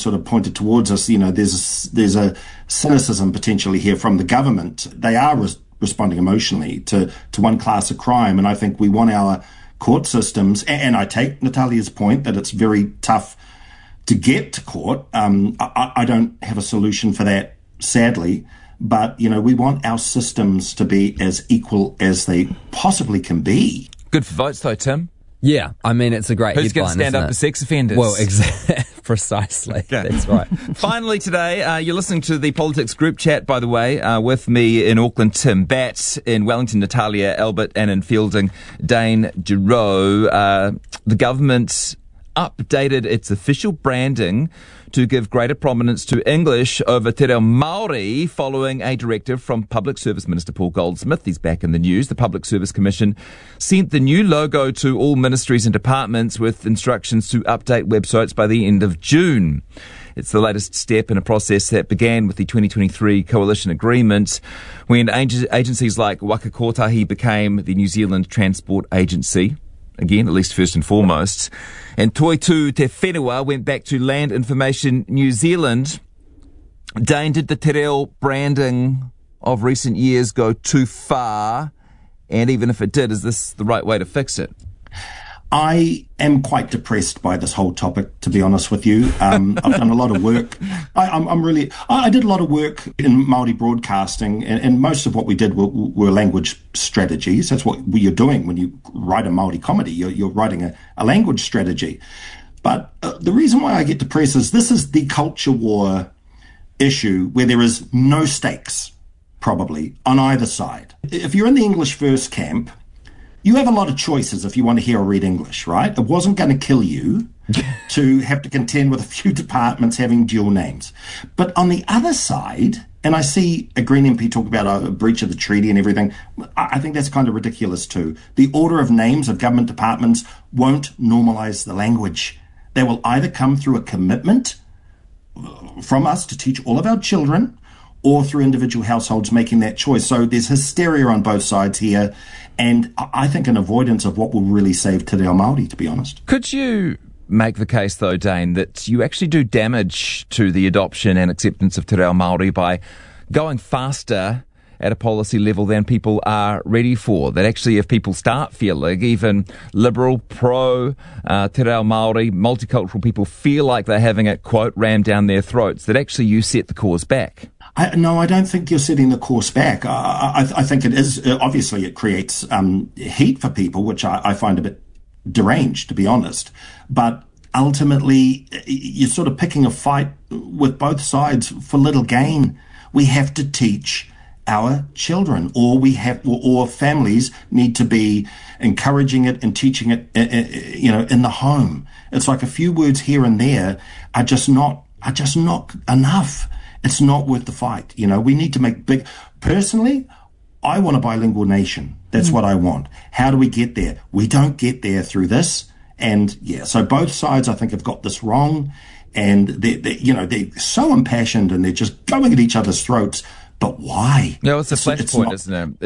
sort of pointed towards us. There's a cynicism potentially here from the government. They are responding emotionally to one class of crime, and I think we want our court systems, and I take Natalia's point that it's very tough to get to court. I don't have a solution for that, sadly, but, we want our systems to be as equal as they possibly can be. Good for votes, though, Tim. Yeah, I mean, it's a great Who's headline, going to stand up for sex offenders? Well, precisely. Okay. That's right. Finally today, you're listening to the Politics Group Chat, by the way, with me in Auckland, Tim Batt, in Wellington, Natalia Albert, and in Fielding, Dane Giroux. The government updated its official branding to give greater prominence to English over Te Reo Māori following a directive from Public Service Minister Paul Goldsmith. He's back in the news. The Public Service Commission sent the new logo to all ministries and departments with instructions to update websites by the end of June. It's the latest step in a process that began with the 2023 Coalition Agreement when agencies like Waka Kotahi became the New Zealand Transport Agency. Again, at least first and foremost. And Toitu Te Whenua went back to Land Information New Zealand. Dane, did the Te Reo branding of recent years go too far? And even if it did, is this the right way to fix it? I am quite depressed by this whole topic, to be honest with you. I've done a lot of work. I did a lot of work in Māori broadcasting, and most of what we did were language strategies. That's what you're doing when you write a Māori comedy. You're writing a language strategy. But the reason why I get depressed is this is the culture war issue where there is no stakes, probably, on either side. If you're in the English first camp, you have a lot of choices if you want to hear or read English, right? It wasn't going to kill you to have to contend with a few departments having dual names. But on the other side, and I see a Green MP talk about a breach of the treaty and everything, I think that's kind of ridiculous too. The order of names of government departments won't normalise the language. They will either come through a commitment from us to teach all of our children, or through individual households making that choice. So there's hysteria on both sides here, and I think an avoidance of what will really save Te Reo Māori, to be honest. Could you make the case, though, Dane, that you actually do damage to the adoption and acceptance of Te Reo Māori by going faster at a policy level than people are ready for? That actually, if people start feeling, even liberal, pro Te Reo Māori, multicultural people feel like they're having it, quote, rammed down their throats, that actually you set the cause back? No, I don't think you're setting the course back. I think it is, obviously it creates heat for people, which I find a bit deranged, to be honest. But ultimately, you're sort of picking a fight with both sides for little gain. We have to teach our children, or families need to be encouraging it and teaching it, in the home. It's like a few words here and there are just not enough. It's not worth the fight. We need to make big. Personally, I want a bilingual nation. That's what I want. How do we get there? We don't get there through this. And so both sides, I think, have got this wrong. And they're so impassioned and they're just going at each other's throats. But why? No, it's a flashpoint, isn't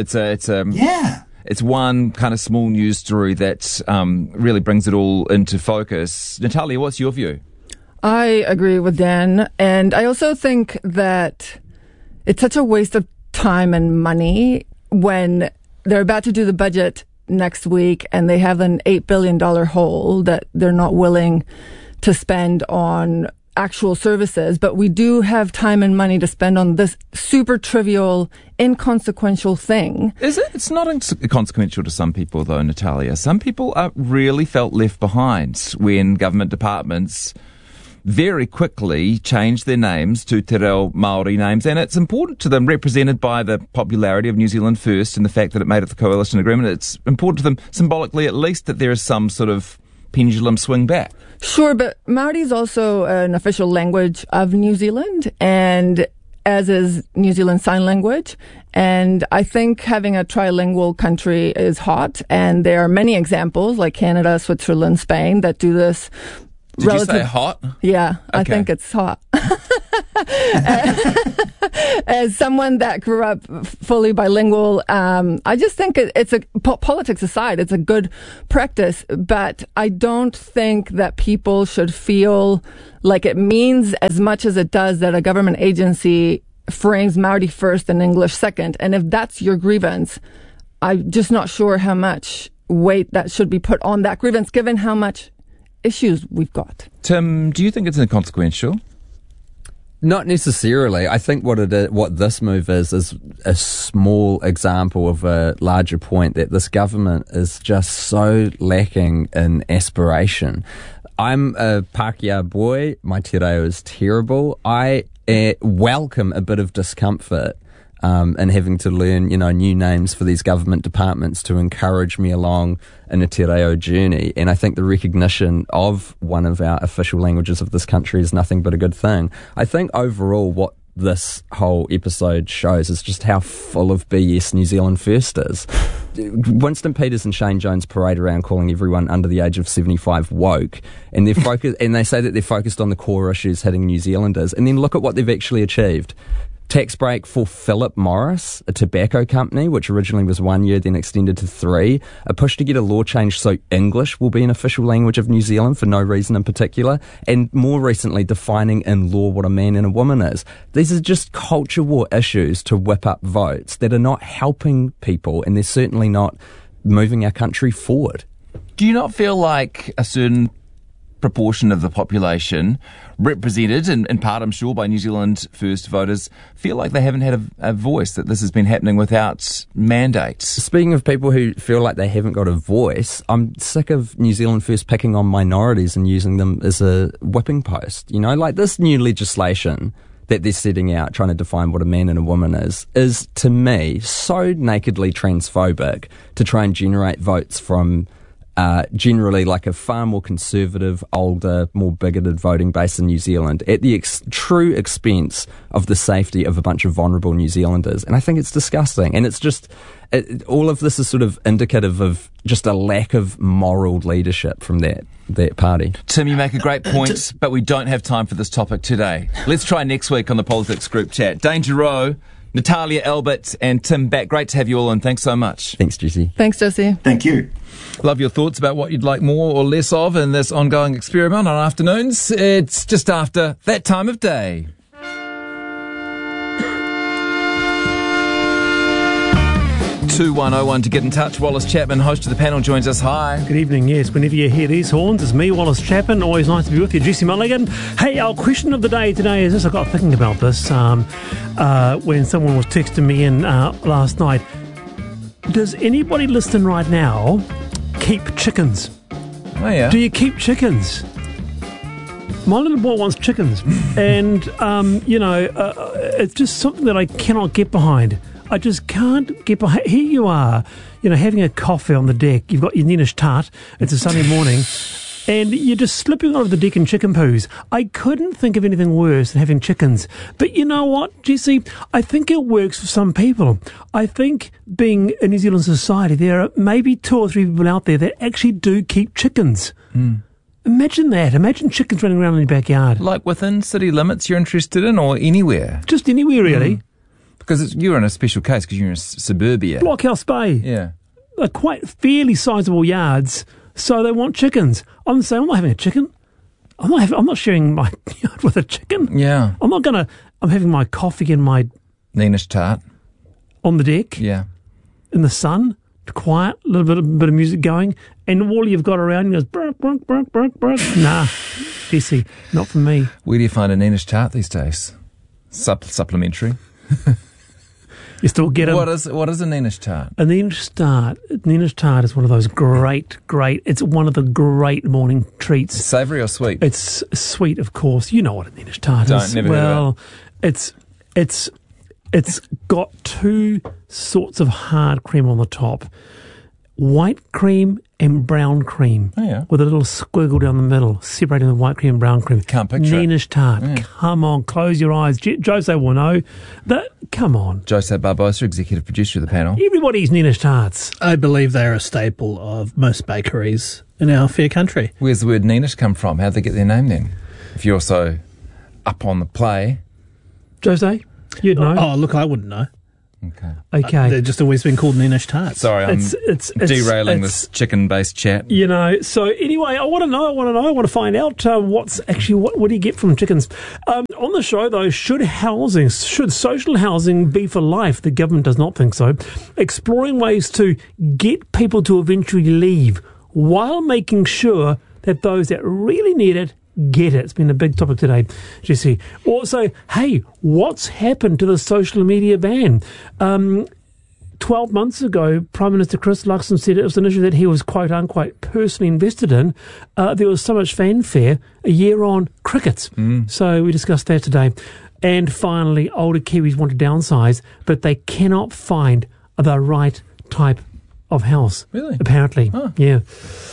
it? It's one kind of small news story that really brings it all into focus. Natalia, what's your view? I agree with Dan, and I also think that it's such a waste of time and money when they're about to do the budget next week and they have an $8 billion hole that they're not willing to spend on actual services, but we do have time and money to spend on this super trivial, inconsequential thing. Is it? It's not inconsequential to some people, though, Natalia. Some people really felt left behind when government departments very quickly changed their names to Te Reo Māori names, and it's important to them, represented by the popularity of New Zealand First and the fact that it made it the Coalition Agreement. It's important to them, symbolically at least, that there is some sort of pendulum swing back. Sure, but Māori is also an official language of New Zealand, and as is New Zealand Sign Language. And I think having a trilingual country is hot, and there are many examples like Canada, Switzerland, Spain that do this. Did you say hot? Yeah, okay. I think it's hot. as someone that grew up fully bilingual, I just think it's politics aside, it's a good practice, but I don't think that people should feel like it means as much as it does that a government agency frames Maori first and English second. And if that's your grievance, I'm just not sure how much weight that should be put on that grievance, given how much issues we've got. Tim, do you think it's inconsequential? Not necessarily. I think what this move is a small example of a larger point that this government is just so lacking in aspiration. I'm a Pākehā boy. My te reo is terrible. I welcome a bit of discomfort and having to learn, new names for these government departments to encourage me along in a te reo journey. And I think the recognition of one of our official languages of this country is nothing but a good thing. I think overall what this whole episode shows is just how full of BS New Zealand First is. Winston Peters and Shane Jones parade around calling everyone under the age of 75 woke, and they're focused, and they say that they're focused on the core issues hitting New Zealanders, and then look at what they've actually achieved. Tax break for Philip Morris, a tobacco company, which originally was 1 year, then extended to 3. A push to get a law change so English will be an official language of New Zealand for no reason in particular. And more recently, defining in law what a man and a woman is. These are just culture war issues to whip up votes that are not helping people, and they're certainly not moving our country forward. Do you not feel like a certain proportion of the population, represented in part, I'm sure, by New Zealand First voters, feel like they haven't had a voice, that this has been happening without mandates? Speaking of people who feel like they haven't got a voice, I'm sick of New Zealand First picking on minorities and using them as a whipping post. Like this new legislation that they're setting out, trying to define what a man and a woman is to me so nakedly transphobic to try and generate votes from generally like a far more conservative, older, more bigoted voting base in New Zealand at the true expense of the safety of a bunch of vulnerable New Zealanders. And I think it's disgusting. And it's just, all of this is sort of indicative of just a lack of moral leadership from that party. Tim, you make a great point, but we don't have time for this topic today. Let's try next week on the Politics Group Chat. Dane Giroux, Natalia Albert and Tim Batt, great to have you all, and thanks so much. Thanks, Jesse. Thanks, Jesse. Thank you. Love your thoughts about what you'd like more or less of in this ongoing experiment on afternoons. It's just after that time of day. 2101 to get in touch. Wallace Chapman, host of the panel, joins us. Hi. Good evening. Yes, whenever you hear these horns, it's me, Wallace Chapman. Always nice to be with you, Jesse Mulligan. Hey, our question of the day today is this. I got thinking about this when someone was texting me in last night. Does anybody listening right now keep chickens? Oh, yeah. Do you keep chickens? My little boy wants chickens. And, it's just something that I cannot get behind. I just can't get behind. Here you are, having a coffee on the deck. You've got your Ninish tart. It's a sunny morning. And you're just slipping over the deck in chicken poos. I couldn't think of anything worse than having chickens. But you know what, Jesse? I think it works for some people. I think being in New Zealand society, there are maybe 2 or 3 people out there that actually do keep chickens. Mm. Imagine that. Imagine chickens running around in your backyard. Like within city limits you're interested in, or anywhere? Just anywhere, really. Mm. Because you're in a special case because you're in suburbia. Blockhouse Bay. Yeah. They're quite fairly sizable yards, so they want chickens. I'm saying I'm not having a chicken. I'm not sharing my yard with a chicken. Yeah. I'm having my coffee and my Ninish tart on the deck. Yeah. In the sun, quiet, a little bit of music going, and all you've got around you goes brunk, brunk, brunk, brunk, brunk. Nah, Jesse, not for me. Where do you find a Ninish tart these days? Supplementary. You still get them. What is a Ninish tart? A Ninish tart is one of those great, it's one of the great morning treats. Savoury or sweet? It's sweet, of course. You know what a Ninish tart is. Never heard of it. It's got 2 sorts of hard cream on the top. White cream and brown cream. Oh, yeah. With a little squiggle down the middle, separating the white cream and brown cream. Can't picture Ninish tart. Yeah. Come on, close your eyes. Jose will know. Come on. Jose Barbosa, executive producer of the panel. Everybody eats Ninish tarts. I believe they're a staple of most bakeries in our fair country. Where's the word Ninish come from? How'd they get their name then? If you're so up on the play. Jose? You'd know. Oh, look, I wouldn't know. Okay. They've just always been called Nenish tarts. Sorry, I'm It's derailing this chicken-based chat. You know, so anyway, I want to find out what's actually, what do you get from chickens? On the show, though, should social housing be for life? The government does not think so. Exploring ways to get people to eventually leave while making sure that those that really need it get it. It's been a big topic today, Jesse. Also, hey, what's happened to the social media ban? 12 months ago, Prime Minister Chris Luxon said it was an issue that he was quote-unquote personally invested in. There was so much fanfare a year on crickets. So we discussed that today. And finally, older Kiwis want to downsize, but they cannot find the right type of house. Really? Apparently. Oh. Yeah.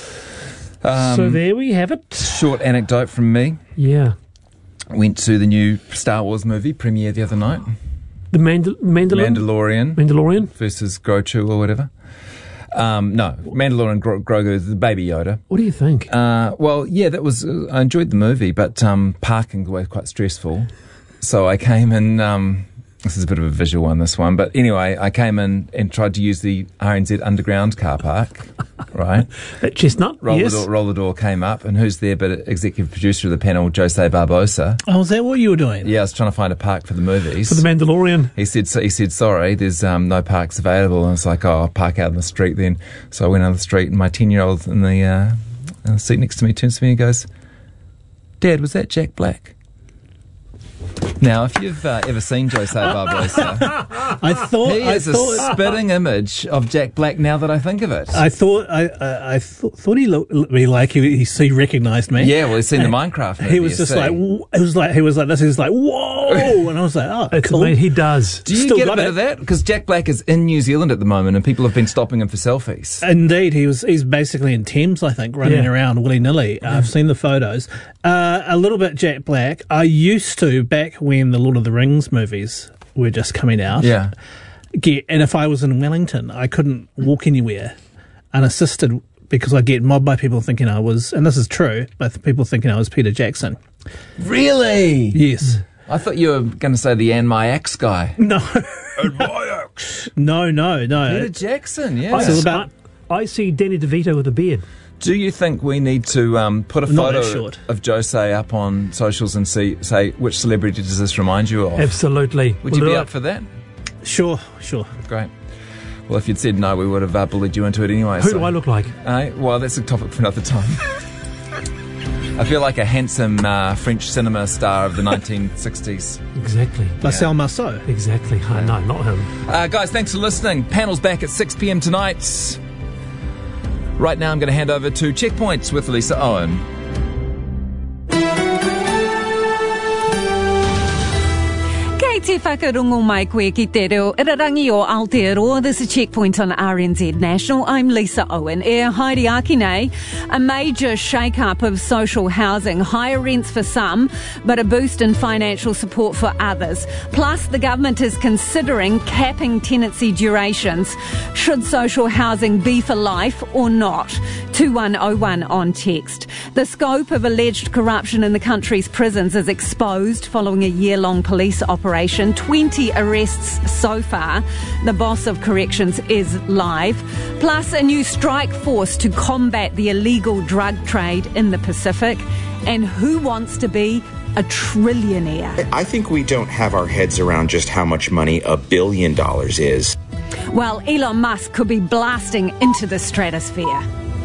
So there we have it. Short anecdote from me. Yeah. Went to the new Star Wars movie premiere the other night. The Mandalorian versus Grogu or whatever. No, Mandalorian Grogu is the Baby Yoda. What do you think? Well, yeah, that was. I enjoyed the movie, but parking's always quite stressful. So I came in. This is a bit of a visual one, this one, but anyway, I came in and tried to use the RNZ Underground car park. Right, at Chestnut. Roll the door came up, and who's there but executive producer of the panel, Jose Barbosa. Oh, is that what you were doing? Yeah, I was trying to find a park for the movies. For the Mandalorian. He said, sorry, there's no parks available. And I was like, oh, I'll park out in the street then. So I went out the street, and my 10-year-old in the seat next to me turns to me and goes, Dad, was that Jack Black? Now, if you've ever seen Jose Barbosa, I thought a spitting image of Jack Black. Now that I think of it, I thought he looked me like he recognised me. Yeah, well, he's seen the Minecraft movie. He was just like, he was like this. He was like, whoa, and I was like, oh, it's cool. He does. Do you get a bit of that? Because Jack Black is in New Zealand at the moment, and people have been stopping him for selfies. Indeed, he's basically in Thames, I think, running around willy nilly. I've seen the photos. A little bit Jack Black. I used to back when the Lord of the Rings movies were just coming out. Yeah. And if I was in Wellington, I couldn't walk anywhere unassisted because I'd get mobbed by people thinking I was, and this is true, but people thinking I was Peter Jackson. Really? Yes. I thought you were going to say the Anne My Axe guy. No. Anne My Axe. No. Peter Jackson, yeah. I see Danny DeVito with a beard. Do you think we need to put a photo of Jose up on socials and say which celebrity does this remind you of? Absolutely. Would you be up for that? Sure. Great. Well, if you'd said no, we would have bullied you into it anyway. Who do I look like? Well, that's a topic for another time. I feel like a handsome French cinema star of the 1960s. Exactly. Marcel Marceau. Exactly. No, not him. Guys, thanks for listening. Panel's back at 6 p.m. tonight. Right now, I'm going to hand over to Checkpoints with Lisa Owen. Te whakarungo mai koe ki te reo irarangi o Aotearoa. This is Checkpoint on RNZ National. I'm Lisa Owen. Haere aki nei. A major shake-up of social housing. Higher rents for some, but a boost in financial support for others. Plus, the government is considering capping tenancy durations. Should social housing be for life or not? 2101 on text. The scope of alleged corruption in the country's prisons is exposed following a year-long police operation. 20 arrests so far. The boss of corrections is live. Plus, a new strike force to combat the illegal drug trade in the Pacific. And who wants to be a trillionaire? I think we don't have our heads around just how much money $1 billion is. Well, Elon Musk could be blasting into the stratosphere.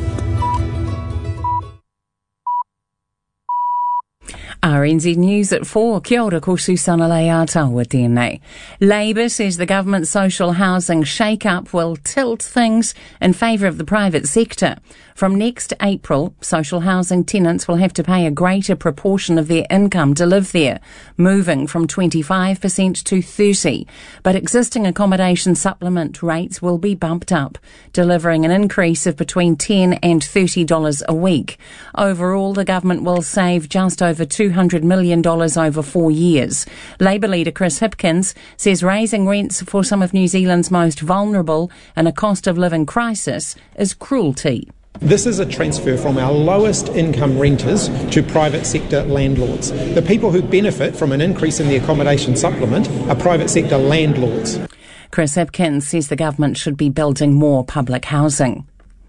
RNZ News at 4. Kia ora, ko Susana Leatawa tēnei. Labour says the government's social housing shake-up will tilt things in favour of the private sector. From next April, social housing tenants will have to pay a greater proportion of their income to live there, moving from 25% to 30%. But existing accommodation supplement rates will be bumped up, delivering an increase of between $10 and $30 a week. Overall, the government will save just over $200 million over 4 years. Labour leader Chris Hipkins says raising rents for some of New Zealand's most vulnerable in a cost of living crisis is cruelty. This is a transfer from our lowest income renters to private sector landlords. The people who benefit from an increase in the accommodation supplement are private sector landlords. Chris Hipkins says the government should be building more public housing.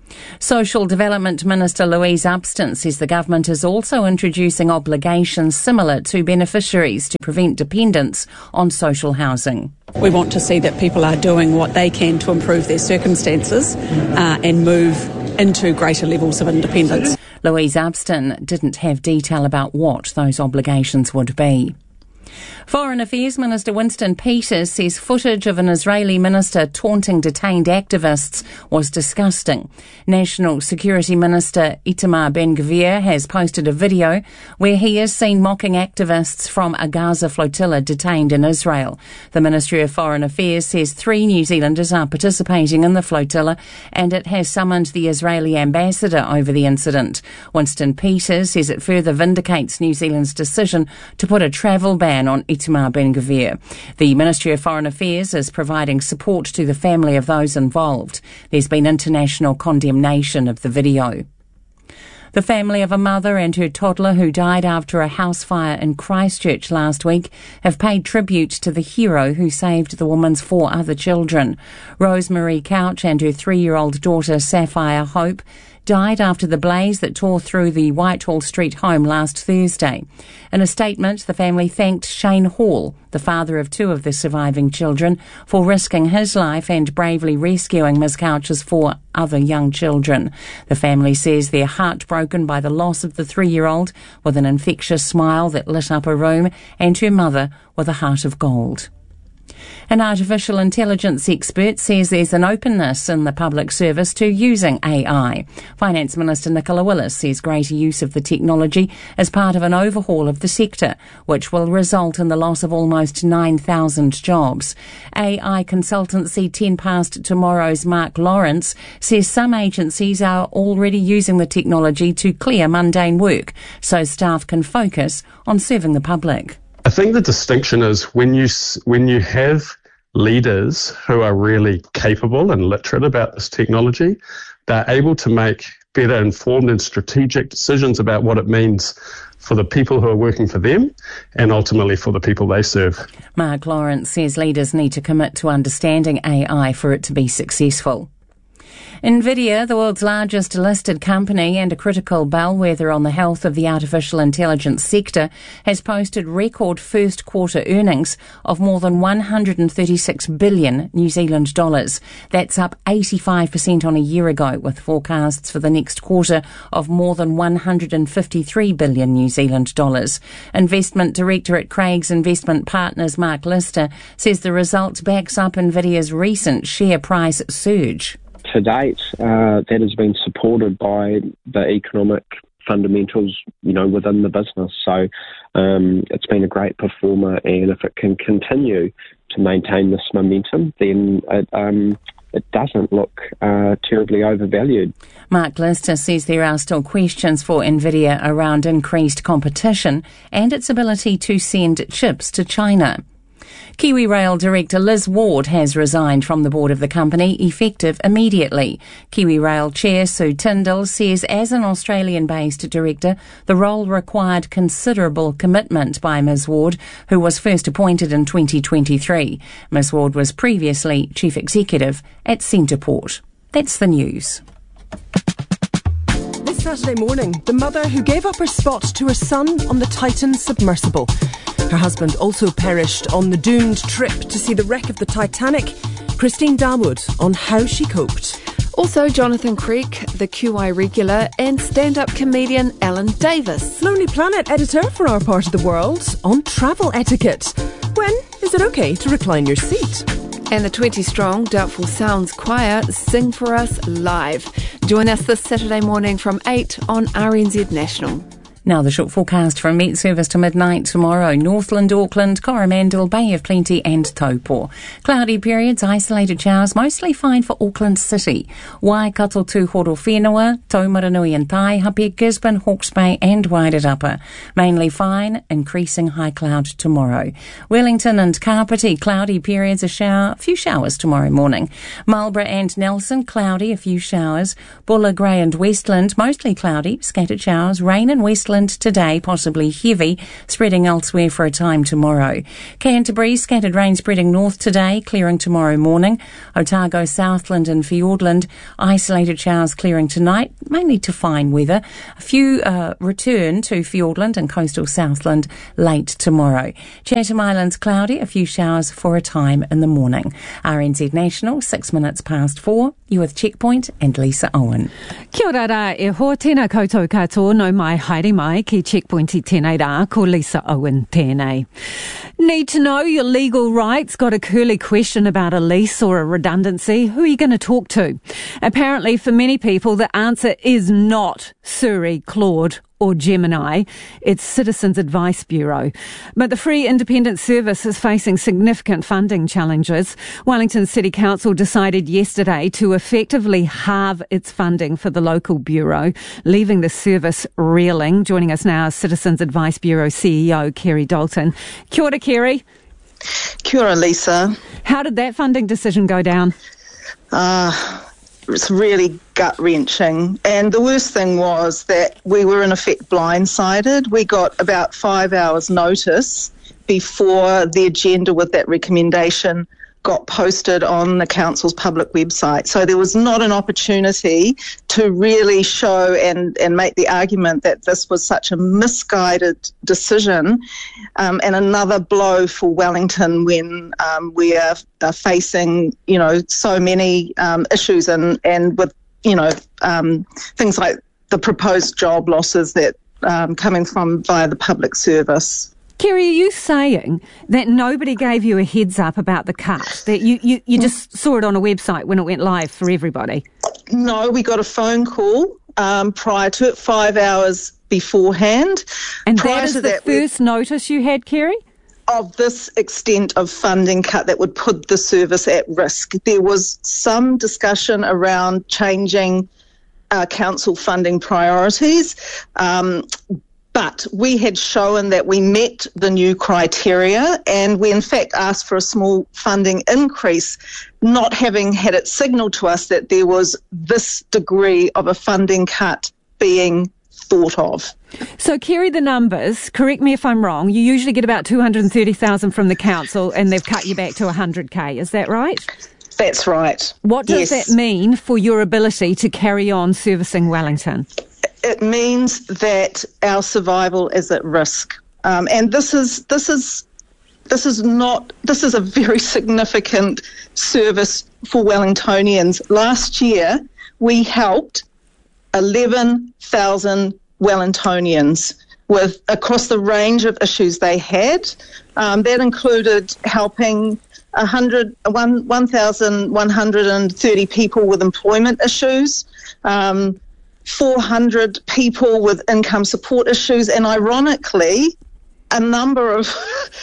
Social Development Minister Louise Upston says the government is also introducing obligations similar to beneficiaries to prevent dependence on social housing. We want to see that people are doing what they can to improve their circumstances and move into greater levels of independence. Louise Upston didn't have detail about what those obligations would be. Foreign Affairs Minister Winston Peters says footage of an Israeli minister taunting detained activists was disgusting. National Security Minister Itamar Ben-Gvir has posted a video where he is seen mocking activists from a Gaza flotilla detained in Israel. The Ministry of Foreign Affairs says 3 New Zealanders are participating in the flotilla and it has summoned the Israeli ambassador over the incident. Winston Peters says it further vindicates New Zealand's decision to put a travel ban on Itamar Ben-Gvir. The Ministry of Foreign Affairs is providing support to the family of those involved. There's been international condemnation of the video. The family of a mother and her toddler who died after a house fire in Christchurch last week have paid tribute to the hero who saved the woman's 4 other children. Rosemary Couch and her 3-year-old daughter Sapphire Hope died after the blaze that tore through the Whitehall Street home last Thursday. In a statement, the family thanked Shane Hall, the father of 2 of the surviving children, for risking his life and bravely rescuing Ms. Couch's 4 other young children. The family says they're heartbroken by the loss of the 3-year-old with an infectious smile that lit up a room and her mother with a heart of gold. An artificial intelligence expert says there's an openness in the public service to using AI. Finance Minister Nicola Willis says greater use of the technology is part of an overhaul of the sector, which will result in the loss of almost 9,000 jobs. AI consultancy 10 Past Tomorrow's Mark Lawrence says some agencies are already using the technology to clear mundane work so staff can focus on serving the public. I think the distinction is when you have leaders who are really capable and literate about this technology, they're able to make better informed and strategic decisions about what it means for the people who are working for them and ultimately for the people they serve. Mark Lawrence says leaders need to commit to understanding AI for it to be successful. NVIDIA, the world's largest listed company and a critical bellwether on the health of the artificial intelligence sector, has posted record first quarter earnings of more than 136 billion New Zealand dollars. That's up 85% on a year ago, with forecasts for the next quarter of more than 153 billion New Zealand dollars. Investment Director at Craig's Investment Partners, Mark Lister, says the result backs up NVIDIA's recent share price surge. To date, that has been supported by the economic fundamentals, within the business. So it's been a great performer, and if it can continue to maintain this momentum, then it doesn't look terribly overvalued. Mark Lister says there are still questions for NVIDIA around increased competition and its ability to send chips to China. KiwiRail Director Liz Ward has resigned from the board of the company, effective immediately. KiwiRail Chair Sue Tyndall says as an Australian-based director, the role required considerable commitment by Ms Ward, who was first appointed in 2023. Ms Ward was previously Chief Executive at Centreport. That's the news. This Saturday morning, the mother who gave up her spot to her son on the Titan submersible. Her husband also perished on the doomed trip to see the wreck of the Titanic. Christine Darwood on how she coped. Also Jonathan Creek, the QI regular, and stand-up comedian Alan Davis. Lonely Planet editor for our part of the world on travel etiquette. When is it okay to recline your seat? And the 20-strong Doubtful Sounds Choir sing for us live. Join us this Saturday morning from 8 on RNZ National. Now the short forecast from Met Service to midnight tomorrow. Northland, Auckland, Coromandel, Bay of Plenty and Taupo. Cloudy periods, isolated showers, mostly fine for Auckland City. Waikato to Horowhenua, Taumaranui and Taihape, Gisborne, Hawke's Bay and Wairarapa. Mainly fine, increasing high cloud tomorrow. Wellington and Kapiti, cloudy periods, a few showers tomorrow morning. Marlborough and Nelson, cloudy, a few showers. Bulla, Grey and Westland, mostly cloudy, scattered showers. Rain in Westland today, possibly heavy, spreading elsewhere for a time tomorrow. Canterbury, scattered rain spreading north today, clearing tomorrow morning. Otago, Southland and Fiordland, isolated showers clearing tonight, mainly to fine weather. A few return to Fiordland and coastal Southland late tomorrow. Chatham Islands, cloudy, a few showers for a time in the morning. RNZ National, 6 minutes past 4. You with Checkpoint and Lisa Owen. Kia ora rā e ho, tēnā koutou katoa, no mai haere mai ki Checkpoint I tēnei rā, ko Lisa Owen tēnei. Need to know your legal rights? Got a curly question about a lease or a redundancy? Who are you going to talk to? Apparently for many people the answer is not Siri, Claude or Gemini. It's Citizens Advice Bureau. But the free independent service is facing significant funding challenges. Wellington City Council decided yesterday to effectively halve its funding for the local bureau, leaving the service reeling. Joining us now is Citizens Advice Bureau CEO Kerry Dalton. Kia ora, Kerry. Kia ora, Lisa. How did that funding decision go down? It's really gut-wrenching. And the worst thing was that we were in effect blindsided. We got about 5 hours notice before the agenda with that recommendation got posted on the council's public website. So there was not an opportunity to really show and make the argument that this was such a misguided decision, and another blow for Wellington when we are facing, so many issues and with, things like the proposed job losses that coming from via the public service. Kerry, are you saying that nobody gave you a heads up about the cut, that you just saw it on a website when it went live for everybody? No, we got a phone call prior to it, 5 hours beforehand. And that is the first notice you had, Kerry? Of this extent of funding cut that would put the service at risk. There was some discussion around changing council funding priorities, but we had shown that we met the new criteria, and we in fact asked for a small funding increase, not having had it signalled to us that there was this degree of a funding cut being thought of. So, Kerry, the numbers, correct me if I'm wrong, you usually get about 230,000 from the council and they've cut you back to 100k, is that right? That's right. What does that mean for your ability to carry on servicing Wellington? It means that our survival is at risk, and this is a very significant service for Wellingtonians. Last year, we helped 11,000 Wellingtonians with across the range of issues they had. That included helping 1,130 people with employment issues. 400 people with income support issues, and ironically, a number of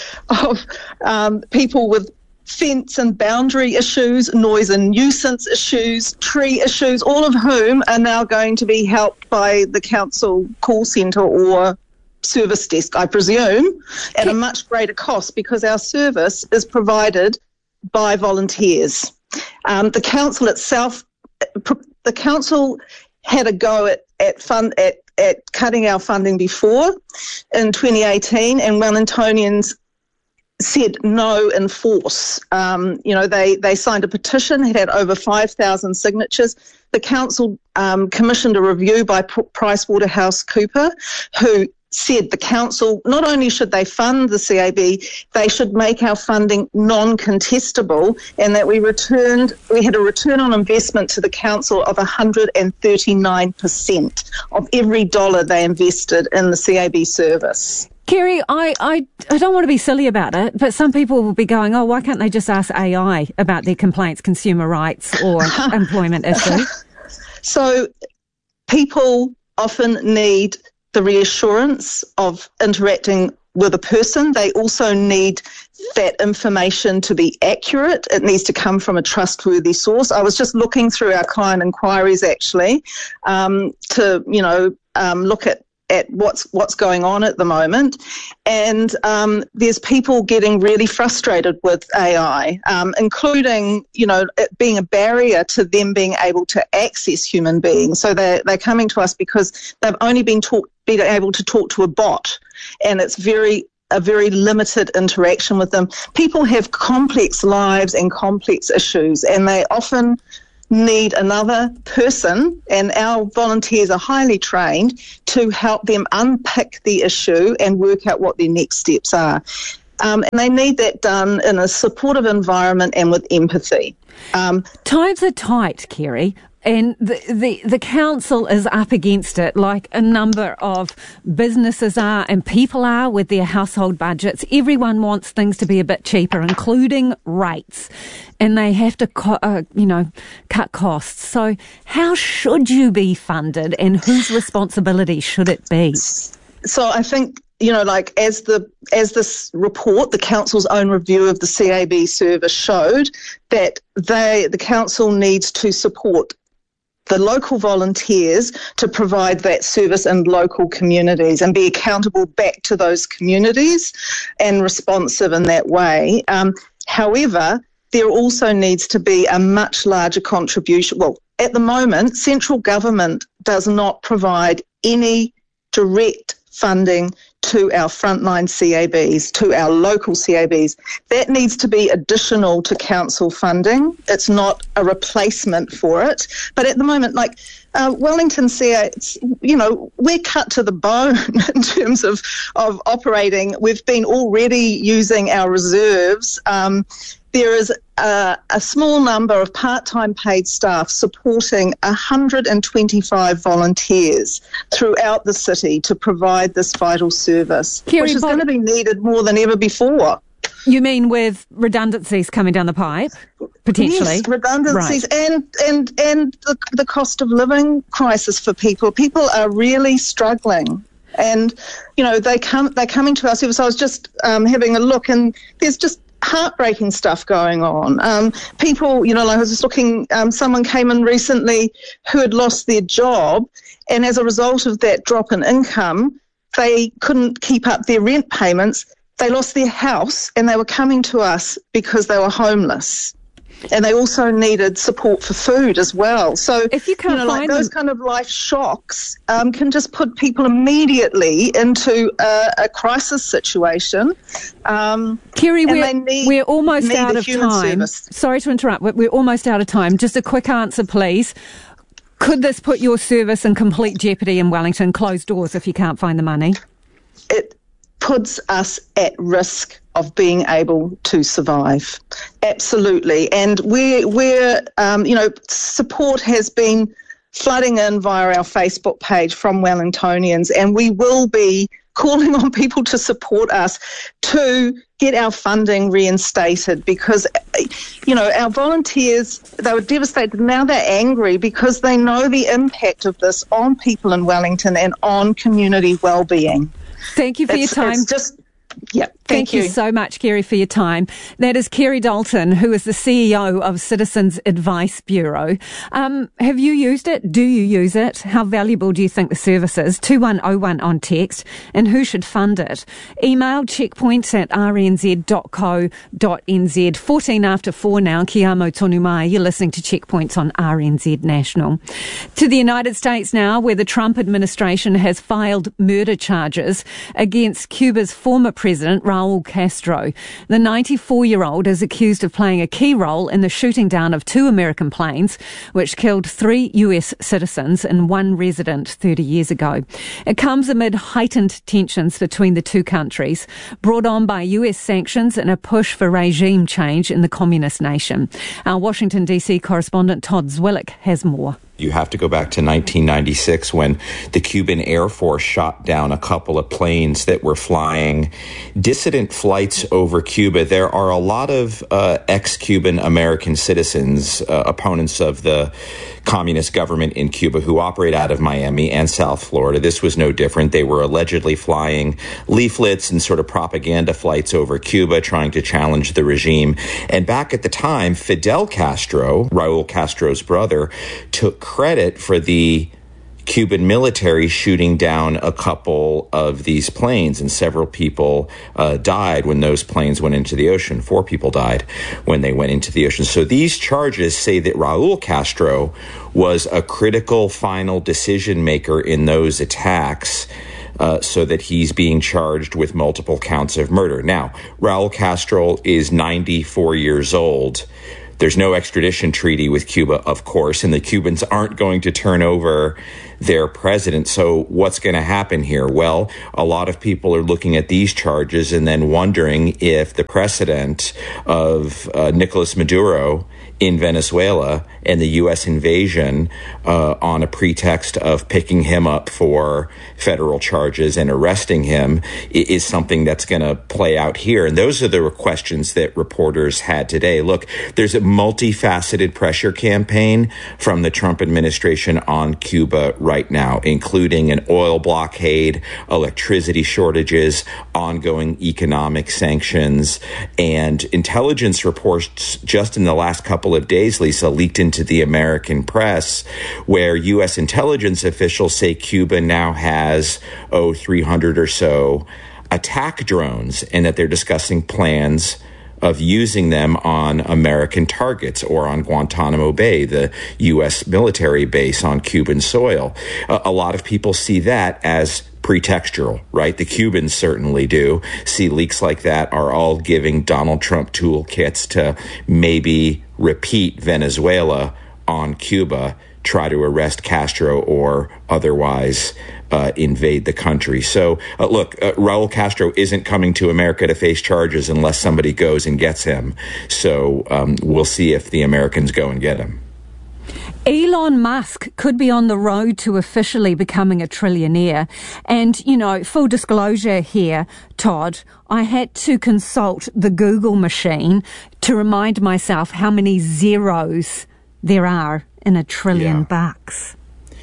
people with fence and boundary issues, noise and nuisance issues, tree issues, all of whom are now going to be helped by the council call centre or service desk, I presume, at a much greater cost because our service is provided by volunteers. The council itself, the council had a go at cutting our funding before in 2018, and Wellingtonians said no in force. They signed a petition. It had over 5,000 signatures. The council commissioned a review by PricewaterhouseCoopers, who said the council, not only should they fund the CAB, they should make our funding non-contestable, and that we had a return on investment to the council of 139% of every dollar they invested in the CAB service. Kerry, I don't want to be silly about it, but some people will be going, oh, why can't they just ask AI about their complaints, consumer rights or employment issues? So people often need the reassurance of interacting with a person. They also need that information to be accurate. It needs to come from a trustworthy source. I was just looking through our client inquiries actually to look at what's going on at the moment, and there's people getting really frustrated with AI, including it being a barrier to them being able to access human beings. So they're coming to us because they've only been able to talk to a bot, and it's a very limited interaction with them. People have complex lives and complex issues, and they often need another person, and our volunteers are highly trained to help them unpick the issue and work out what their next steps are. And they need that done in a supportive environment and with empathy. Times are tight, Kerry. And the council is up against it, like a number of businesses are and people are with their household budgets. Everyone wants things to be a bit cheaper, including rates, and they have to, cut costs. So how should you be funded, and whose responsibility should it be? So I think, as this report, the council's own review of the CAB service showed, that the council needs to support the local volunteers to provide that service in local communities and be accountable back to those communities and responsive in that way. However, there also needs to be a much larger contribution. Well, at the moment, central government does not provide any direct funding to our frontline CABs, to our local CABs. That needs to be additional to council funding. It's not a replacement for it. But at the moment, Wellington CABs, we're cut to the bone in terms of operating. We've been already using our reserves. There is a small number of part-time paid staff supporting 125 volunteers throughout the city to provide this vital service, Kerry, which is going to be needed more than ever before. You mean with redundancies coming down the pipe, potentially? Yes, redundancies, right. and the cost of living crisis for people. People are really struggling. And, they're coming to our service. I was just having a look, and there's just heartbreaking stuff going on. People, I was just looking, someone came in recently who had lost their job, and as a result of that drop in income, they couldn't keep up their rent payments. They lost their house, and they were coming to us because they were homeless. And they also needed support for food as well. So, if you can't find those kind of life shocks can just put people immediately into a crisis situation. Kerry, we're almost out of time. Service. Sorry to interrupt, but we're almost out of time. Just a quick answer, please. Could this put your service in complete jeopardy in Wellington? Close doors if you can't find the money? It puts us at risk of being able to survive. Absolutely. And we're support has been flooding in via our Facebook page from Wellingtonians, and we will be calling on people to support us to get our funding reinstated, because, our volunteers, they were devastated. Now they're angry because they know the impact of this on people in Wellington and on community wellbeing. Thank you for your time. Thank you so much, Kerry, for your time. That is Kerry Dalton, who is the CEO of Citizens Advice Bureau. Have you used it? Do you use it? How valuable do you think the service is? 2101 on text. And who should fund it? Email checkpoints@rnz.co.nz. 14 after 4 now. Ki amo tonu mai. You're listening to Checkpoints on RNZ National. To the United States now, where the Trump administration has filed murder charges against Cuba's former President Raul Castro. The 94-year-old is accused of playing a key role in the shooting down of 2 American planes, which killed 3 US citizens and 1 resident 30 years ago. It comes amid heightened tensions between the two countries, brought on by US sanctions and a push for regime change in the communist nation. Our Washington DC correspondent Todd Zwillick has more. You have to go back to 1996 when the Cuban Air Force shot down a couple of planes that were flying dissident flights over Cuba. There are a lot of ex-Cuban American citizens, opponents of the communist government in Cuba, who operate out of Miami and South Florida. This was no different. They were allegedly flying leaflets and sort of propaganda flights over Cuba, trying to challenge the regime. And back at the time, Fidel Castro, Raul Castro's brother, took credit for the Cuban military shooting down a couple of these planes, and several people died when those planes went into the ocean. 4 people died when they went into the ocean. So these charges say that Raul Castro was a critical final decision maker in those attacks, so that he's being charged with multiple counts of murder. Now, Raul Castro is 94 years old. There's no extradition treaty with Cuba, of course, and the Cubans aren't going to turn over their president. So what's going to happen here? Well, a lot of people are looking at these charges and then wondering if the precedent of Nicolas Maduro in Venezuela and the U.S. invasion on a pretext of picking him up for federal charges and arresting him is something that's going to play out here. And those are the questions that reporters had today. Look, there's a multifaceted pressure campaign from the Trump administration on Cuba right now, including an oil blockade, electricity shortages, ongoing economic sanctions, and intelligence reports just in the last couple of days, Lisa, leaked into the American press, where U.S. intelligence officials say Cuba now has, 300 or so attack drones, and that they're discussing plans of using them on American targets or on Guantanamo Bay, the U.S. military base on Cuban soil. A lot of people see that as pretextual, right? The Cubans certainly do. See leaks like that are all giving Donald Trump toolkits to maybe repeat Venezuela on Cuba, try to arrest Castro or otherwise invade the country. So, look, Raul Castro isn't coming to America to face charges unless somebody goes and gets him. So we'll see if the Americans go and get him. Elon Musk could be on the road to officially becoming a trillionaire. And, you know, full disclosure here, Todd, I had to consult the Google machine to remind myself how many zeros there are in $1 trillion bucks.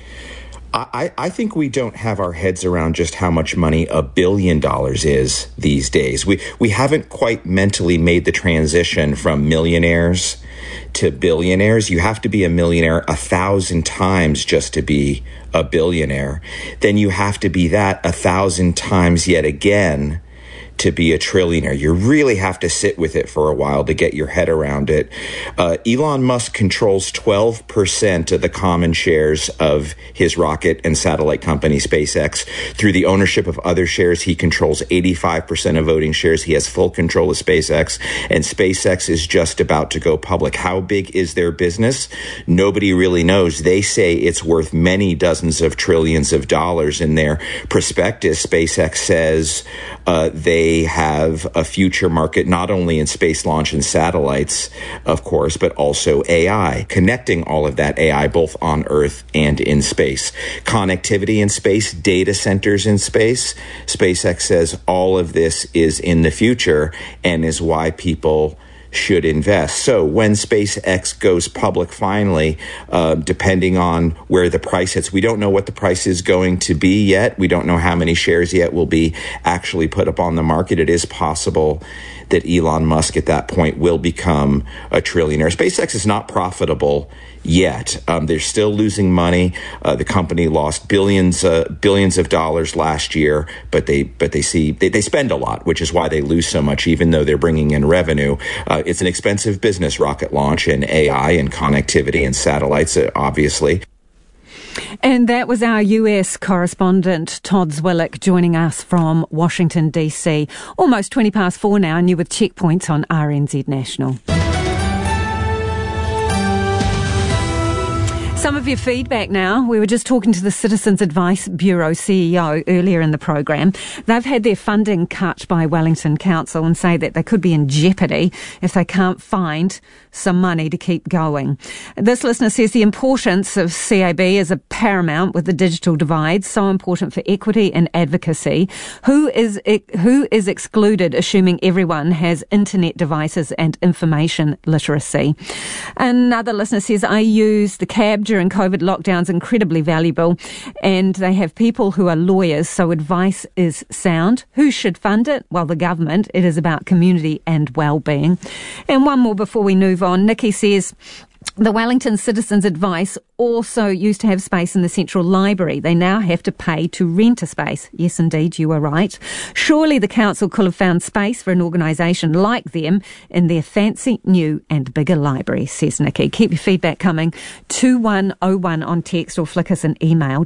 I think we don't have our heads around just how much money $1 billion is these days. We haven't quite mentally made the transition from millionaires to billionaires. You have to be a millionaire 1,000 times just to be a billionaire. Then you have to be that 1,000 times yet again to be a trillionaire. You really have to sit with it for a while to get your head around it. Elon Musk controls 12% of the common shares of his rocket and satellite company, SpaceX. Through the ownership of other shares, he controls 85% of voting shares. He has full control of SpaceX, and SpaceX is just about to go public. How big is their business? Nobody really knows. They say it's worth many dozens of trillions of dollars. In their prospectus, SpaceX says they have a future market not only in space launch and satellites, of course, but also AI, connecting all of that AI both on Earth and in space. Connectivity in space, data centers in space. SpaceX says all of this is in the future and is why people should invest. So when SpaceX goes public finally, depending on where the price hits, we don't know what the price is going to be yet. We don't know how many shares yet will be actually put up on the market. It is possible that Elon Musk at that point will become a trillionaire. SpaceX is not profitable yet. They're still losing money. The company lost billions of dollars last year, but they spend a lot, which is why they lose so much, even though they're bringing in revenue. It's an expensive business, rocket launch and AI and connectivity and satellites, obviously. And that was our US correspondent, Todd Zwillich, joining us from Washington, D.C. Almost 4:20 now, and you're with Checkpoints on RNZ National. Some of your feedback now. We were just talking to the Citizens Advice Bureau CEO earlier in the program. They've had their funding cut by Wellington Council and say that they could be in jeopardy if they can't find some money to keep going. This listener says the importance of CAB is a paramount with the digital divide, so important for equity and advocacy. Who is excluded, assuming everyone has internet devices and information literacy? Another listener says, I use the cab during COVID lockdowns, incredibly valuable, and they have people who are lawyers, so advice is sound. Who should fund it? Well, the government. It is about community and well-being. And one more before we move on. Nikki says, the Wellington Citizens Advice also used to have space in the Central Library. They now have to pay to rent a space. Yes, indeed, you are right. Surely the council could have found space for an organisation like them in their fancy, new and bigger library, says Nikki. Keep your feedback coming. 2101 on text or flick us an email,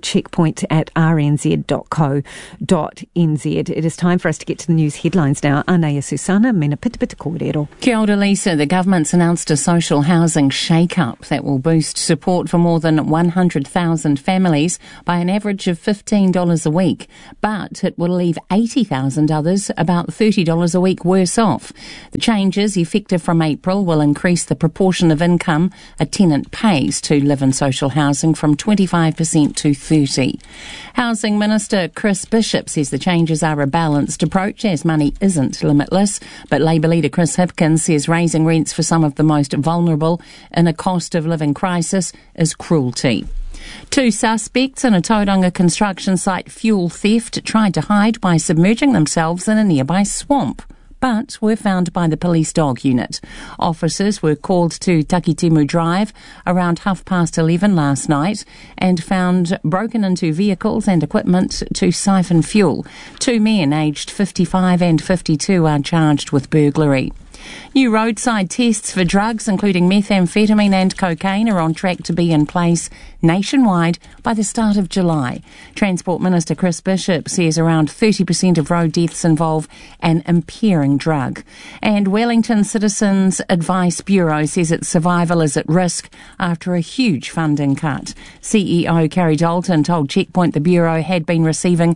checkpoint@rnz.co.nz. It is time for us to get to the news headlines now. Anea Susana, mena pita pita kōrero. Kia ora, Lisa. The government's announced a social housing shake-up that will boost support for more than 100,000 families by an average of $15 a week. But it will leave 80,000 others about $30 a week worse off. The changes, effective from April, will increase the proportion of income a tenant pays to live in social housing from 25% to 30%. Housing Minister Chris Bishop says the changes are a balanced approach as money isn't limitless. But Labour leader Chris Hipkins says raising rents for some of the most vulnerable in a cost of living crisis is cruelty. 2 suspects in a Tauranga construction site fuel theft tried to hide by submerging themselves in a nearby swamp, but were found by the police dog unit. Officers were called to Takitimu Drive around 11:30 last night and found broken into vehicles and equipment to siphon fuel. 2 men aged 55 and 52 are charged with burglary. New roadside tests for drugs, including methamphetamine and cocaine, are on track to be in place nationwide by the start of July. Transport Minister Chris Bishop says around 30% of road deaths involve an impairing drug. And Wellington Citizens Advice Bureau says its survival is at risk after a huge funding cut. CEO Kerry Dalton told Checkpoint the Bureau had been receiving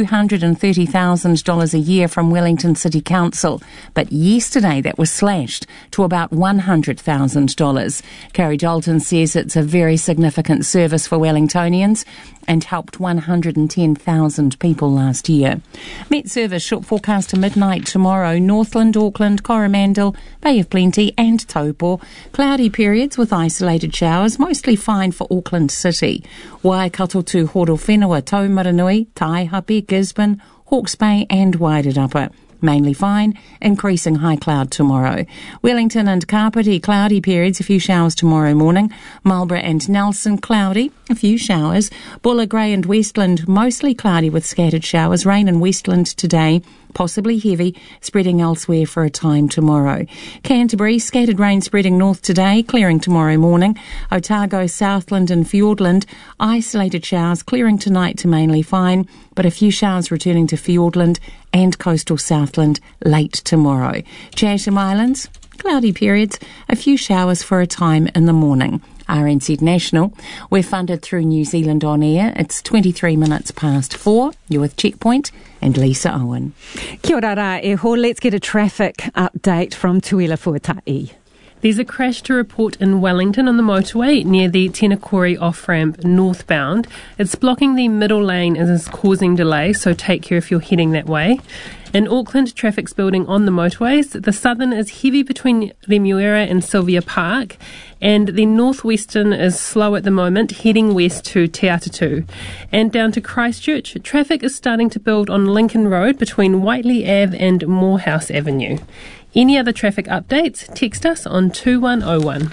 $230,000 a year from Wellington City Council, but yesterday that was slashed to about $100,000. Kerry Dalton says it's a very significant service for Wellingtonians and helped 110,000 people last year. Met service short forecast to midnight tomorrow. Northland, Auckland, Coromandel, Bay of Plenty and Taupo. Cloudy periods with isolated showers, mostly fine for Auckland City. Waikato to Horowhenua, Taumaranui, Taihape, Gisborne, Hawke's Bay and Wairarapa. Mainly fine, increasing high cloud tomorrow. Wellington and Kapiti, cloudy periods, a few showers tomorrow morning. Marlborough and Nelson, cloudy, a few showers. Bulla, Grey and Westland, mostly cloudy with scattered showers. Rain in Westland today, possibly heavy, spreading elsewhere for a time tomorrow. Canterbury, scattered rain spreading north today, clearing tomorrow morning. Otago, Southland and Fiordland, isolated showers, clearing tonight to mainly fine, but a few showers returning to Fiordland and coastal Southland late tomorrow. Chatham Islands, cloudy periods, a few showers for a time in the morning. RNZ National, we're funded through New Zealand On Air. It's 23 minutes past 4. You're with Checkpoint and Lisa Owen. Kia ora rā e ho. Let's get a traffic update from Tuila Fuatai. There's a crash to report in Wellington on the motorway near the Tenakori off-ramp northbound. It's blocking the middle lane and is causing delay, so take care if you're heading that way. In Auckland, traffic's building on the motorways. The southern is heavy between Remuera and Sylvia Park, and the northwestern is slow at the moment, heading west to Te Atatu. And down to Christchurch, traffic is starting to build on Lincoln Road between Whiteley Ave and Morehouse Avenue. Any other traffic updates, text us on 2101.